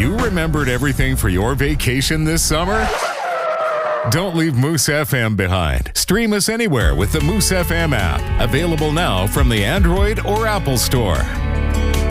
You remembered everything for your vacation this summer? Don't leave Moose FM behind. Stream us anywhere with the Moose FM app. Available now from the Android or Apple Store.